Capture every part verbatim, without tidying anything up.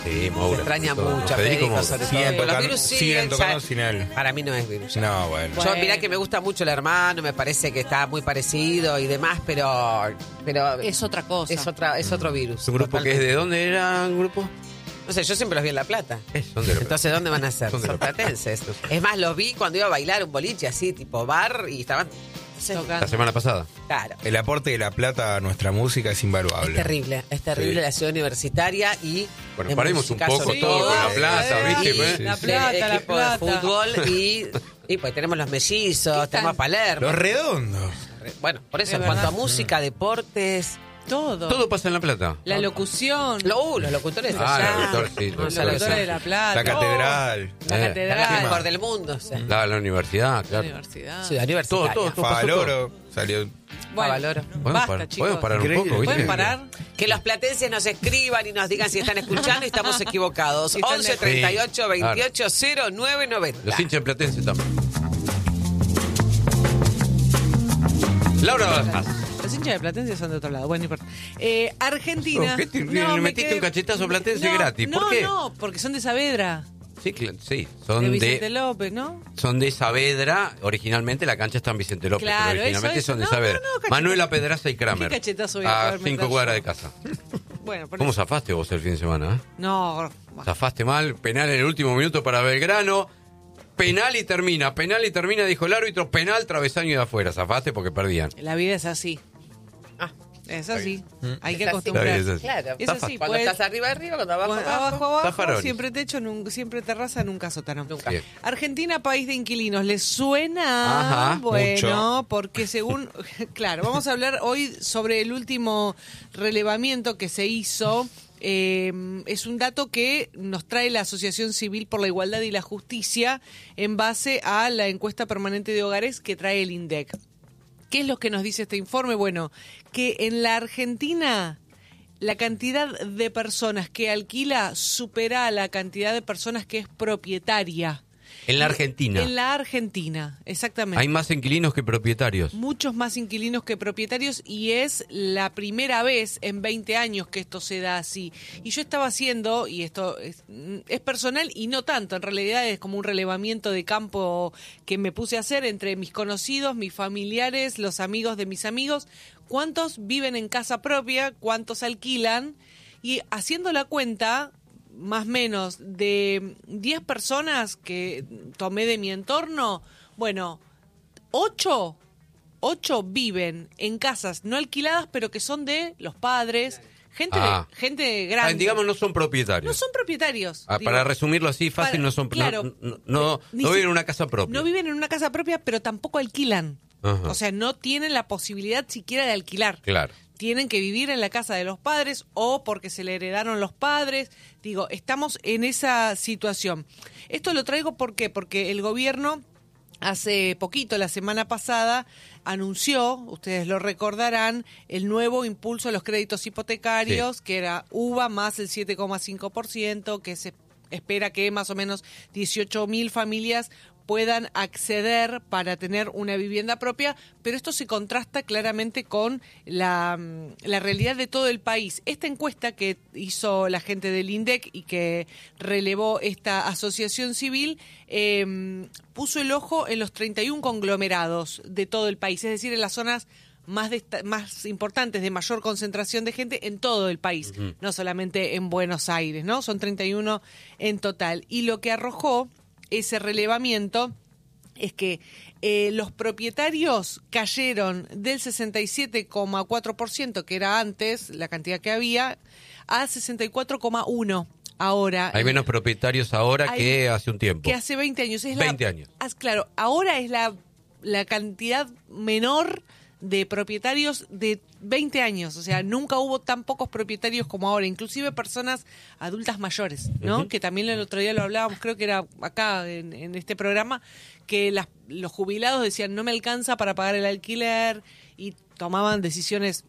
Sí, Moura. Se extraña todo. mucho a Federico Federico, Moura. sobre todo. Siguen Pero los tocando- virus siguen siguen, tocando ya- sin él. Para mí no es virus. No, bueno. Yo mirá que me gusta mucho el hermano, me parece que está muy parecido y demás, pero pero Es otra cosa. es otra es otro virus. ¿Es un grupo que es de dónde era un grupo? No sé, yo siempre los vi en La Plata. Es, son de La Entonces, ¿dónde van a ser? Son de Son La Plata. platenses. Es más, los vi cuando iba a bailar un boliche así, tipo bar, y estaban... Tocando. La semana pasada. Claro. El aporte de La Plata a nuestra música es invaluable. Es terrible, es terrible Sí. la ciudad universitaria y... Bueno, de paremos un música, poco sobre todo con La y- Plata, ¿viste? y pues? La del Plata, La equipo Plata. de fútbol y, y pues tenemos los mellizos, están? tenemos a Palermo. Los redondos. Bueno, por eso, Es en cuanto a verdad. música, deportes... Todo. Todo pasa en La Plata. La locución. Lo, uh, los locutores Ah, allá. los locutores, sí, No, los ya lo Los sé. locutores de La Plata. La catedral. La Eh. La catedral. mejor del mundo. O sea. La, la universidad, La claro. universidad. Ciudad universitaria. Todo, todo. Favaloro salió. Bueno, Valoro. Podemos basta, parar, chicos. podemos parar un Increíble. poco, ¿viste? ¿Pueden parar? Que los platenses nos escriban y nos digan si están escuchando y estamos equivocados. Si están once de- treinta y ocho Sí, veintiocho cero nueve noventa. Los hinchas platenses también. Laura Baljas. Los hinchas de Platense son de otro lado. Bueno, no importa. Eh, Argentina. ¿Por qué te- No, le me metiste quedé- un cachetazo platense No, gratis? ¿Por no, qué? No, porque son de Saavedra. Sí, cl- sí, De son Vicente de, López, ¿no? son de Saavedra. Originalmente la cancha está en Vicente López, Claro, pero originalmente eso, eso. son de No, Saavedra. no, no, cachetazo. Manuela Pedraza y Kramer. ¿Qué cachetazo voy a a poder cinco meter cuadras yo? de casa. Bueno, por ¿Cómo eso- zafaste vos el fin de semana? eh? No, Zafaste mal, penal en el último minuto para Belgrano. Penal y termina, penal y termina, dijo el árbitro, penal, travesaño y de afuera. Zafaste porque perdían. la vida es así. Ah, Es así. Hay que es así. acostumbrar. Está bien, es así. claro. Es Zafa. así, Cuando pues. estás arriba, arriba, cuando abajo, Bueno, abajo. abajo, abajo, Zafarones. siempre techo, nun- siempre terraza, nunca sótano. Nunca. Bien. Argentina, país de inquilinos, ¿les suena? Ajá, bueno, mucho. porque según, claro, vamos a hablar hoy sobre el último relevamiento que se hizo. Eh, es un dato que nos trae la Asociación Civil por la Igualdad y la Justicia en base a la encuesta permanente de hogares que trae el INDEC. ¿Qué es lo que nos dice este informe? Bueno, que en la Argentina la cantidad de personas que alquila supera a la cantidad de personas que es propietaria. En la Argentina. En la Argentina, exactamente. Hay más inquilinos que propietarios. Muchos más inquilinos que propietarios y es la primera vez en veinte años que esto se da así. Y yo estaba haciendo, y esto es, es personal y no tanto, en realidad es como un relevamiento de campo que me puse a hacer entre mis conocidos, mis familiares, los amigos de mis amigos, cuántos viven en casa propia, cuántos alquilan, y haciendo la cuenta, más o menos de diez personas que tomé de mi entorno, bueno, ocho, ocho viven en casas no alquiladas, pero que son de los padres, gente, Ah. gente Ah, grande. digamos, no son propietarios. No son propietarios. Ah, digo. para resumirlo así fácil, Para- no son claro. no, no, no, Ni no si- viven en una casa propia. No viven en una casa propia, pero tampoco alquilan. Ajá. O sea, no tienen la posibilidad siquiera de alquilar. Claro. Tienen que vivir en la casa de los padres o porque se le heredaron los padres. Digo, estamos en esa situación. Esto lo traigo ¿por qué? Porque el gobierno hace poquito, la semana pasada, anunció, ustedes lo recordarán, el nuevo impulso a los créditos hipotecarios, que era U V A más el siete coma cinco por ciento, que se espera que más o menos dieciocho mil familias puedan acceder para tener una vivienda propia, pero esto se contrasta claramente con la, la realidad de todo el país. Esta encuesta que hizo la gente del INDEC y que relevó esta asociación civil eh, puso el ojo en los treinta y uno conglomerados de todo el país, es decir, en las zonas más, desta- más importantes, de mayor concentración de gente en todo el país, uh-huh. no solamente en Buenos Aires, ¿no? Son treinta y uno en total. Y lo que arrojó ese relevamiento es que eh, los propietarios cayeron del sesenta y siete coma cuatro por ciento, que era antes la cantidad que había, a sesenta y cuatro coma uno por ciento ahora. Hay menos propietarios ahora hay, que hace un tiempo. Que hace veinte años. Es veinte la, años. Es, claro, ahora es la, la cantidad menor de propietarios de veinte años, o sea, nunca hubo tan pocos propietarios como ahora, inclusive personas adultas mayores, ¿no? Uh-huh. Que también el otro día lo hablábamos, creo que era acá en, en este programa, que las, los jubilados decían no me alcanza para pagar el alquiler y tomaban decisiones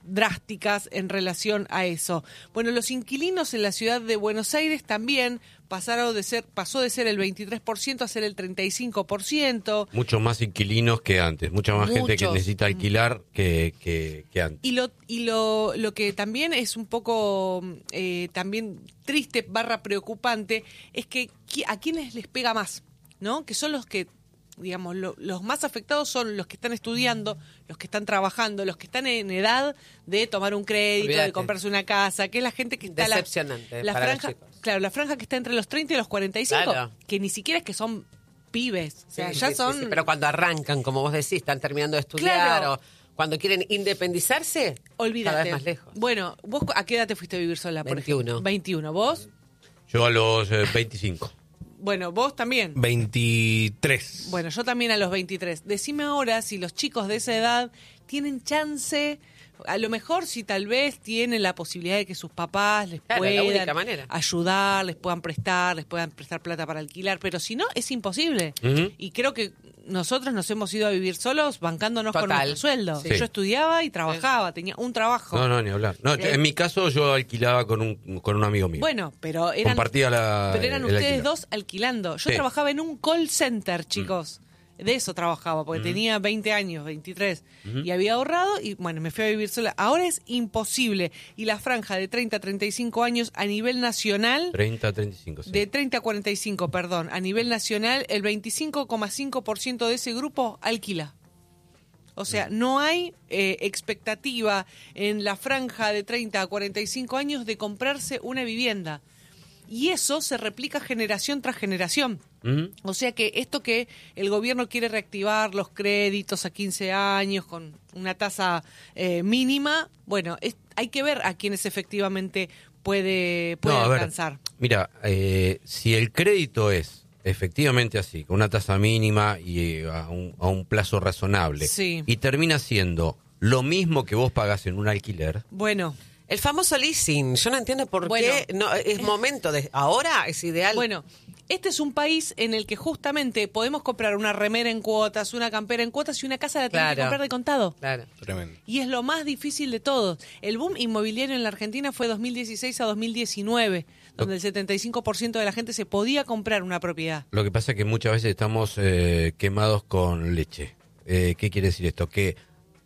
drásticas en relación a eso. Bueno, los inquilinos en la ciudad de Buenos Aires también pasaron de ser, pasó de ser el veintitrés por ciento a ser el treinta y cinco por ciento. Muchos más inquilinos que antes, mucha más Muchos. gente que necesita alquilar que, que, que antes. Y lo y lo, lo que también es un poco eh, también triste barra preocupante es que qui- a quienes les pega más, ¿no? Que son los que, digamos, lo- los más afectados son los que están estudiando, los que están trabajando, los que están en edad de tomar un crédito, Olvídate. de comprarse una casa, que es la gente que está... la- Decepcionante La, para los franja, chicos. claro, la franja que está entre los treinta y los cuarenta y cinco, Claro. que ni siquiera es que son pibes, o sea, Sí, ya sí, sí, son... sí, pero cuando arrancan, como vos decís, están terminando de estudiar Claro. o cuando quieren independizarse, Olvídate. cada vez más lejos. Bueno, ¿vos a qué edad te fuiste a vivir sola, por veintiuno. ejemplo? veintiuno. ¿Vos? Yo a los eh, veinticinco. Bueno, vos también. veintitrés. Bueno, yo también a los veintitrés. Decime ahora si los chicos de esa edad tienen chance, a lo mejor si tal vez tienen la posibilidad de que sus papás les Claro, la única puedan manera. ayudar, les puedan prestar, les puedan prestar plata para alquilar, pero si no, es imposible. Ujú. Y creo que nosotros nos hemos ido a vivir solos bancándonos con Total. nuestro sueldo. Sí. Yo estudiaba y trabajaba, tenía un trabajo. No, no, ni hablar. No, yo- Eh. en mi caso yo alquilaba con un, con un amigo mío. Bueno, pero eran, Compartía la, pero eran el ustedes alquiler. dos alquilando. Yo Sí. trabajaba en un call center, chicos. De eso trabajaba, porque tenía veinte años, veintitrés, y había ahorrado y bueno, me fui a vivir sola. Ahora es imposible. Y la franja de treinta a treinta y cinco años a nivel nacional, treinta a treinta y cinco, sí. de treinta a cuarenta y cinco, perdón, a nivel nacional, el veinticinco coma cinco por ciento de ese grupo alquila. O sea, no hay eh, expectativa en la franja de treinta a cuarenta y cinco años de comprarse una vivienda. Y eso se replica generación tras generación. Ujú. O sea que esto que el gobierno quiere reactivar los créditos a quince años con una tasa eh, mínima, bueno, es- hay que ver a quienes efectivamente puede, puede No, a ver, alcanzar. mira, eh, si el crédito es efectivamente así, con una tasa mínima y eh, a un, a un plazo razonable, Sí. y termina siendo lo mismo que vos pagás en un alquiler, Bueno, El famoso leasing, yo no entiendo por Bueno. qué no es momento de ahora es ideal. bueno, este es un país en el que justamente podemos comprar una remera en cuotas, una campera en cuotas y una casa la tenemos que Claro. comprar de contado. Claro. Tremendo. Y es lo más difícil de todos. El boom inmobiliario en la Argentina fue dos mil dieciséis a dos mil diecinueve, donde el setenta y cinco por ciento de la gente se podía comprar una propiedad. lo que pasa es que muchas veces estamos eh, quemados con leche. Eh, ¿Qué quiere decir esto? Que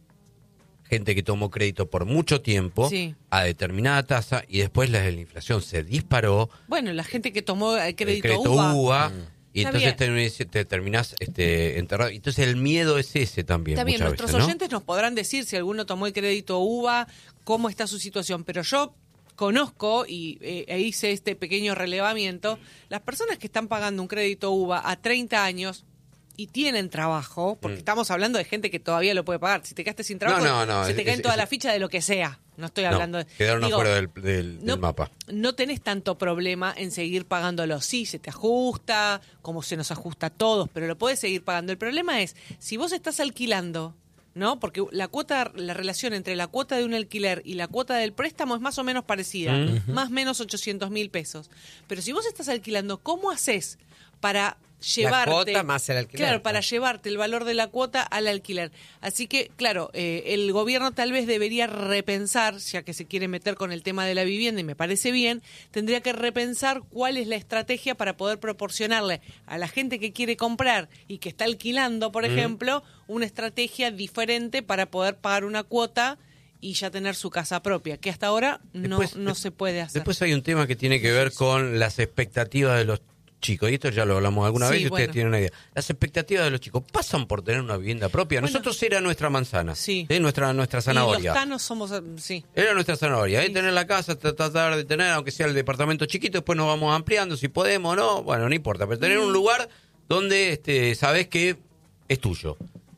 gente que tomó crédito por mucho tiempo Sí. a determinada tasa y después la, la inflación se disparó, Bueno, la gente que tomó el el crédito, crédito UBA. UBA, y Está entonces bien. te, te terminás este, enterrado. Entonces el miedo es ese también. Está bien, muchas nuestros veces, ¿no? oyentes nos podrán decir si alguno tomó el crédito UBA, cómo está su situación, pero yo conozco y eh, e hice este pequeño relevamiento, las personas que están pagando un crédito UBA a treinta años y tienen trabajo, porque Mm. estamos hablando de gente que todavía lo puede pagar, si te quedaste sin trabajo, No, no, no, se te es- caen es- toda es- la ficha de lo que sea, no estoy No, hablando de... quedaron digo, afuera del, del- del no, mapa. no tenés tanto problema en seguir pagándolo. Sí, se te ajusta, como se nos ajusta a todos, pero lo podés seguir pagando. El problema es, si vos estás alquilando, ¿no? Porque la cuota, la relación entre la cuota de un alquiler y la cuota del préstamo es más o menos parecida, más o menos ochocientos mil pesos. Pero si vos estás alquilando, ¿cómo haces para llevarte... cuota más el alquiler. Claro, para llevarte el valor de la cuota al alquiler. Así que, claro, eh, el gobierno tal vez debería repensar, ya que se quiere meter con el tema de la vivienda y me parece bien, tendría que repensar cuál es la estrategia para poder proporcionarle a la gente que quiere comprar y que está alquilando, por ejemplo, una estrategia diferente para poder pagar una cuota y ya tener su casa propia, que hasta ahora no, Después- no se puede hacer. Después hay un tema que tiene que ver con las expectativas de los chicos, y esto ya lo hablamos alguna Sí, vez y ustedes bueno. tienen una idea. Las expectativas de los chicos pasan por tener una vivienda propia. Bueno. Nosotros era nuestra manzana, Sí. ¿eh? nuestra, nuestra Y zanahoria. los tanos somos, eh, sí. Era nuestra zanahoria, ¿eh? Sí. Tener la casa, tra- tratar de tener, aunque sea el departamento chiquito, después nos vamos ampliando, si podemos o no, bueno, no importa, pero tener Mm. un lugar donde este, sabes que es tuyo.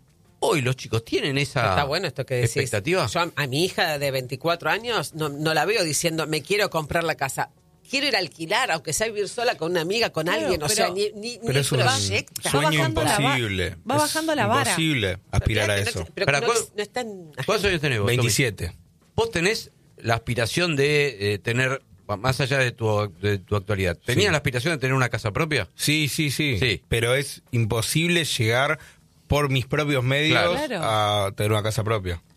Hoy los chicos tienen esa Está bueno esto que decís. expectativa. Yo a, a mi hija de veinticuatro años no, no la veo diciendo me quiero comprar la casa. Quiero ir a alquilar, aunque sea vivir sola con una amiga, con Claro, alguien. O pero- sea, ni, ni, Pero ni es un proyecta. sueño bajando la va- imposible. va Es bajando la vara. imposible aspirar a eso. Pero Para no, cuál- es- no está en ¿Cuántos años tenés vos, Tommy? veintisiete. Vos tenés la aspiración de eh, tener, más allá de tu, de tu actualidad, ¿tenías Sí. la aspiración de tener una casa propia? Sí, sí, sí, Sí. Pero es imposible llegar por mis propios medios Claro. a tener una casa propia.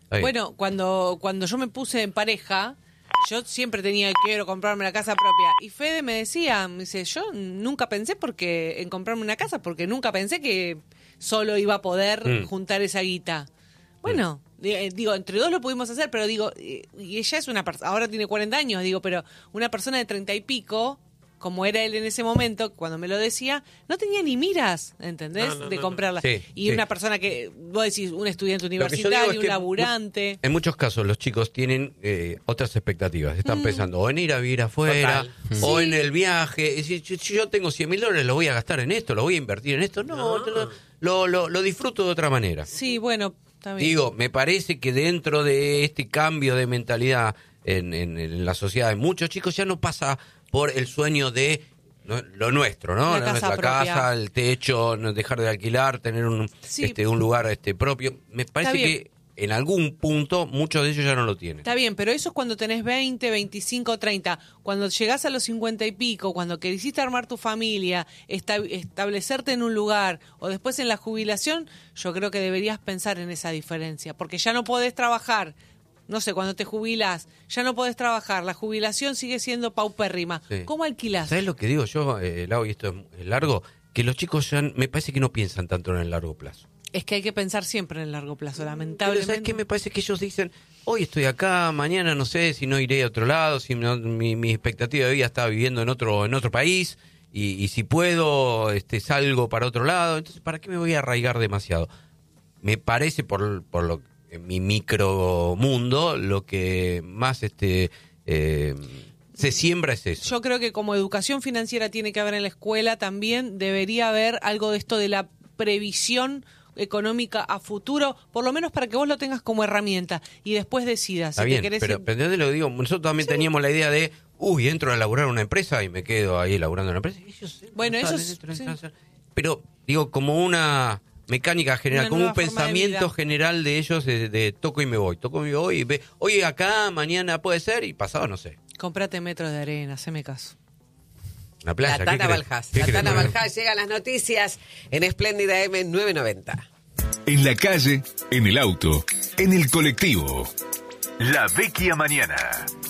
Está bien. Bueno, cuando, cuando yo me puse en pareja, yo siempre tenía, quiero comprarme la casa propia. Y Fede me decía, me dice, yo nunca pensé porque en comprarme una casa, porque nunca pensé que solo iba a poder Mm. juntar esa guita. Bueno, di- digo, entre dos lo pudimos hacer, pero digo, eh, y ella es una persona, ahora tiene cuarenta años, digo, pero una persona de treinta y pico, como era él en ese momento, cuando me lo decía, no tenía ni miras, ¿entendés? No, no, de no, comprarla. no. Sí, y sí. una persona que, vos decís, un estudiante Lo que yo digo universitario, es un que laburante. En muchos casos los chicos tienen eh, otras expectativas. Mm. Están pensando o en ir a vivir afuera, Total. o Sí. en el viaje. Es decir, yo- si yo tengo cien mil dólares, lo voy a gastar en esto, lo voy a invertir en esto. No, No. lo, lo, lo- lo disfruto de otra manera. Sí, bueno, está bien. Digo, me parece que dentro de este cambio de mentalidad en, en- en la sociedad de muchos chicos ya no pasa por el sueño de no, lo nuestro, ¿no? La La casa nuestra propia. casa, el techo, no dejar de alquilar, tener un, Sí. este, un lugar este propio. Me parece bien. que en algún punto muchos de ellos ya no lo tienen. Está bien, pero eso es cuando tenés veinte, veinticinco, treinta. Cuando llegás a los cincuenta y pico, cuando quisiste armar tu familia, esta- establecerte en un lugar o después en la jubilación, yo creo que deberías pensar en esa diferencia. Porque ya no podés trabajar. No sé, cuando te jubilás, ya no podés trabajar. La jubilación sigue siendo paupérrima. Sí. ¿Cómo alquilás? ¿Sabes lo que digo yo, eh, Lau, y esto es- es largo? Que los chicos ya me parece que no piensan tanto en el largo plazo. Es que hay que pensar siempre en el largo plazo, Pero lamentablemente. ¿sabes qué? Me parece que ellos dicen, hoy estoy acá, mañana no sé si no iré a otro lado, si no- mi, mi expectativa de vida está viviendo en otro en otro país, y, y si puedo, este salgo para otro lado. Entonces, ¿para qué me voy a arraigar demasiado? Me parece, por, por lo en mi micromundo, lo que más este eh, se siembra es eso. Yo creo que como educación financiera tiene que haber en la escuela, también debería haber algo de esto de la previsión económica a futuro, por lo menos para que vos lo tengas como herramienta y después decidas Está si bien, te querés pero, ir- pero ¿entendés lo que digo? Nosotros también teníamos la idea de, uy, entro a laburar en una empresa y me quedo ahí laburando en una empresa. Y ellos entran, Bueno, salen, ellos- entran, sí. entran, salen. Pero, digo, como una mecánica general, Una como un nueva forma de pensamiento vida. general de ellos de, de toco y me voy, toco y me voy, y ve, oye, acá, mañana puede ser, y pasado no sé. Comprate metros de arena, haceme caso. La playa, La ¿qué Tana querés? Baljás. ¿Qué La querés Tana poner? Baljás, llegan las noticias en Espléndida M novecientos noventa. En la calle, en el auto, en el colectivo. La Vecchia Mañana.